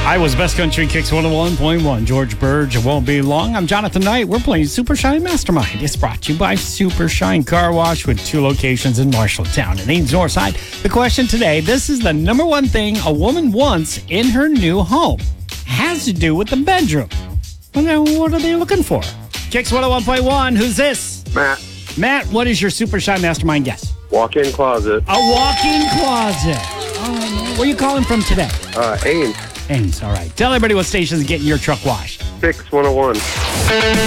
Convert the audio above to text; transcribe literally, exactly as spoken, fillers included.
I was Best Country Kicks one oh one point one. George Burge, it won't be long. I'm Jonathan Knight. We're playing Super Shine Mastermind. It's brought to you by Super Shine Car Wash with two locations in Marshalltown and Ames Northside. The question today, this is the number one thing a woman wants in her new home. Has to do with the bedroom. Well, now, what are they looking for? Kicks one oh one point one. Who's this? Matt. Matt, what is your Super Shine Mastermind guess? Walk-in closet. A walk-in closet. Oh, where are you calling from today? Uh, Ames. Ames, all right. Tell everybody what station's getting your truck washed. six one oh one.